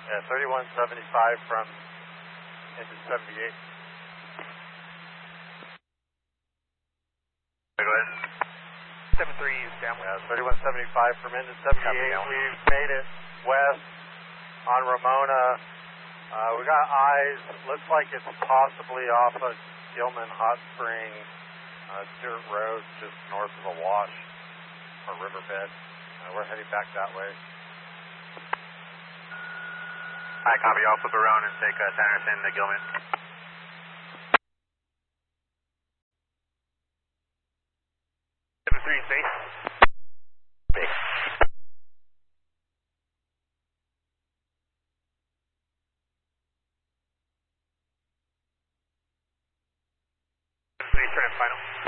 Yeah, 3175 from engine 78. Go ahead. 73 is down. Yeah, 3175 from engine 78. We've made it west on Ramona. We got eyes. Looks like it's possibly off of Gilman Hot Spring dirt road just north of a wash or riverbed. We're heading back that way. Hi, copy. I'll flip around and take Sanderson to Gilman. Space. Space. Trying final.